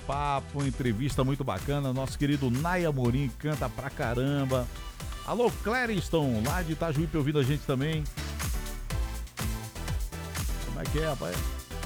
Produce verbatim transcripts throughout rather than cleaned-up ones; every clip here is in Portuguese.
papo, entrevista muito bacana. Nosso querido Ney Amorim canta pra caramba. Alô, Clériston, lá de Itajuípe, ouvindo a gente também. Como é que é, rapaz?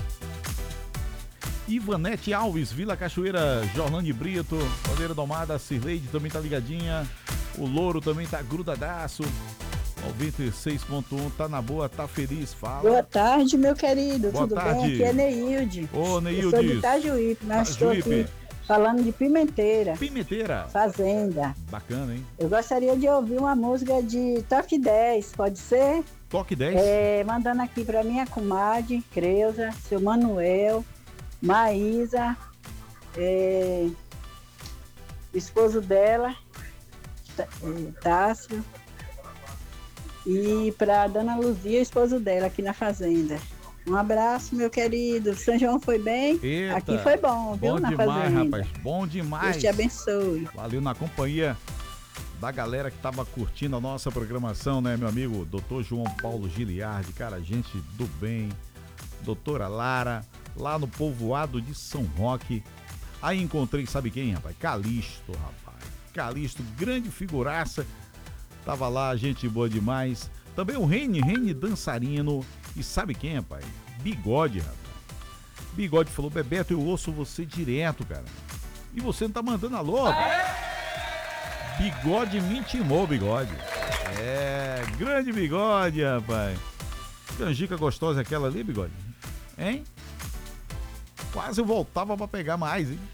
Ivanete Alves, Vila Cachoeira, Jorlane Brito, Bandeira Domada, Cirleide também tá ligadinha. O Louro também tá grudadaço. noventa e seis ponto um, tá na boa, tá feliz, fala. Boa tarde, meu querido, boa tudo tarde. bem? Aqui é Neilde. Ô, Neilde. Eu sou de Itajuípe, mas estou aqui falando de Pimenteira. Pimenteira. Fazenda. Bacana, hein? Eu gostaria de ouvir uma música de Toque dez, pode ser? Toque dez? É, mandando aqui pra minha comadre, Creuza, seu Manuel, Maísa, é, o esposo dela, Tássio, e para Dona Luzia, esposo dela, aqui na fazenda. Um abraço, meu querido. São João foi bem? Eita, aqui foi bom, viu? Bom na demais, fazenda. rapaz. Bom demais. Deus te abençoe. Valeu, na companhia da galera que tava curtindo a nossa programação, né, meu amigo? doutor João Paulo Giliardi, cara, gente do bem. Doutora Lara, lá no povoado de São Roque. Aí encontrei, sabe quem, rapaz? Calixto, rapaz. Calixto, grande figuraça. Tava lá, gente boa demais. Também o Rene, Rene dançarino. E sabe quem, rapaz? Bigode, rapaz. Bigode falou, Bebeto, eu ouço você direto, cara. E você não tá mandando alô, rapaz? Bigode me intimou, Bigode. É, grande Bigode, rapaz. Canjica gostosa aquela ali, Bigode? Hein? Quase eu voltava pra pegar mais, hein?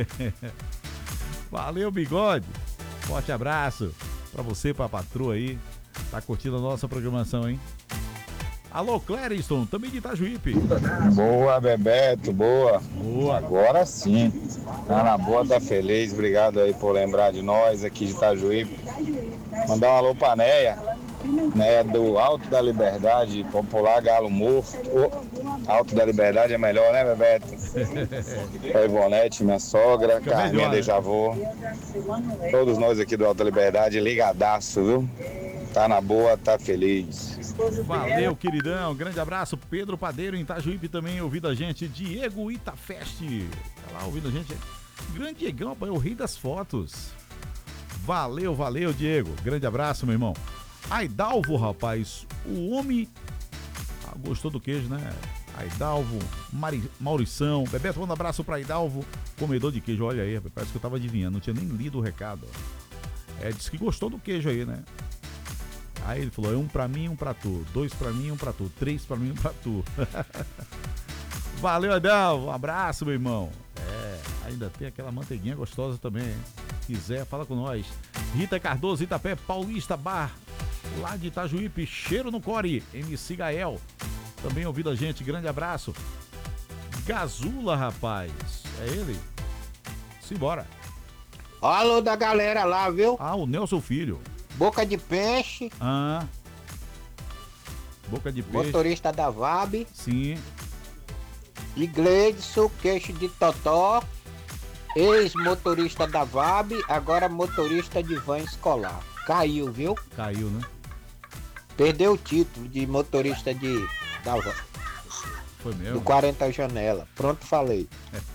Valeu, Bigode. Forte abraço pra você, pra patroa aí. Tá curtindo a nossa programação, hein? Alô, Clériston, também de Itajuípe. Boa, Bebeto, boa. Boa. Agora sim. Tá na boa, tá feliz. Obrigado aí por lembrar de nós aqui de Itajuípe. Mandar um alô pra Neia, né, do Alto da Liberdade, popular Galo Morto. Oh, Alto da Liberdade é melhor, né, Bebeto? A Ivonete, minha sogra, Fica Carminha melhor, né? Dejavô. Todos nós aqui do Alto da Liberdade, ligadaço, viu? Tá na boa, tá feliz. Valeu, queridão. Grande abraço. Pedro Padeiro em Itajuípe também ouvindo a gente. Diego Itafeste. Tá lá ouvindo a gente. Grande Diegão, rapaz, o rei das fotos. Valeu, valeu, Diego. Grande abraço, meu irmão. Aidalvo, rapaz. O homem... Ah, gostou do queijo, né? Aidalvo, Mari... Maurição. Bebeto, manda um abraço pra Aidalvo. Comedor de queijo, olha aí, parece que eu tava adivinhando. Não tinha nem lido o recado. É, disse que gostou do queijo aí, né? Aí ele falou, é um pra mim, um pra tu. Dois pra mim, um pra tu. Três pra mim, um pra tu. Valeu, Adão. Um abraço, meu irmão. É, ainda tem aquela manteiguinha gostosa também, hein? Se quiser, fala com nós. Rita Cardoso, Itapé, Paulista Bar, lá de Itajuípe. Cheiro no core. M C Gael, também ouvindo a gente. Grande abraço. Gazula, rapaz. É ele? Simbora. Alô da galera lá, viu? Ah, o Nelson Filho. Boca de Peixe. Ah. Boca de Peixe. Motorista da V A B. Sim. Igledson, queixo de Totó. Ex-motorista da V A B, agora motorista de van escolar. Caiu, viu? Caiu, né? Perdeu o título de motorista de da van. Foi mesmo? Do quarenta Janela. Pronto, falei.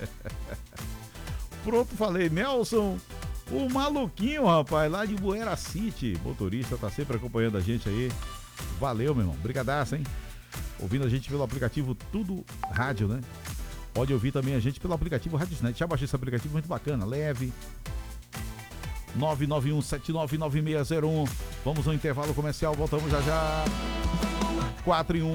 Pronto, falei. Nelson, o maluquinho, rapaz, lá de Buera City. Motorista, tá sempre acompanhando a gente aí. Valeu, meu irmão. Brigadaço, hein? Ouvindo a gente pelo aplicativo Tudo Rádio, né? Pode ouvir também a gente pelo aplicativo Radiosnet. Já baixei esse aplicativo, muito bacana, leve. nove nove um sete nove nove seis zero um. Vamos ao intervalo comercial, voltamos já já. quatro e um.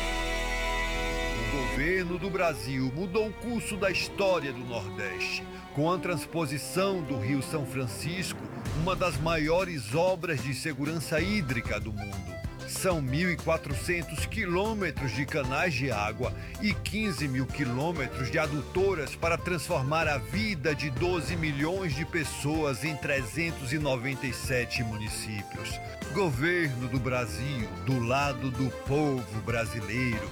O governo do Brasil mudou o curso da história do Nordeste, com a transposição do Rio São Francisco, uma das maiores obras de segurança hídrica do mundo. São mil e quatrocentos quilômetros de canais de água e quinze mil quilômetros de adutoras para transformar a vida de doze milhões de pessoas em trezentos e noventa e sete municípios. Governo do Brasil, do lado do povo brasileiro.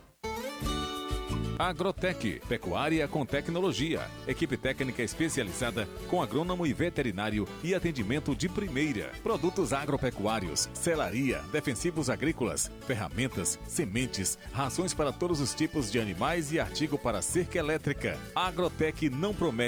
Agrotec, pecuária com tecnologia, equipe técnica especializada com agrônomo e veterinário e atendimento de primeira. Produtos agropecuários, selaria, defensivos agrícolas, ferramentas, sementes, rações para todos os tipos de animais e artigo para cerca elétrica. Agrotec não promete